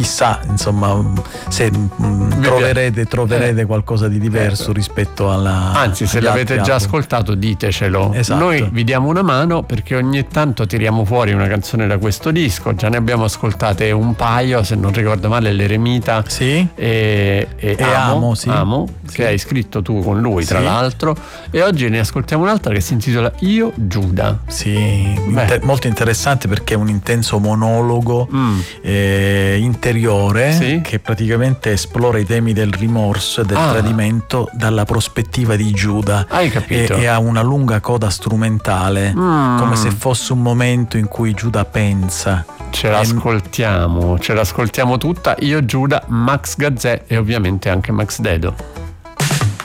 chissà, insomma, se troverete qualcosa di diverso rispetto alla. Anzi, se l'avete già ascoltato, ditecelo. Esatto. Noi vi diamo una mano, perché ogni tanto tiriamo fuori una canzone da questo disco. Già ne abbiamo ascoltate un paio, se non ricordo male, l'Eremita, sì, e Amo, sì. Amo, sì, che hai scritto tu con lui, tra l'altro. E oggi ne ascoltiamo un'altra che si intitola Io Giuda. Sì, molto interessante, perché è un intenso monologo interiore, sì, che praticamente esplora i temi del rimorso e del tradimento dalla prospettiva di Giuda. Hai capito? E ha una lunga coda strumentale, come se fosse un momento in cui Giuda pensa. Ce l'ascoltiamo tutta. Io Giuda, Max Gazzè e ovviamente anche Max Dedo.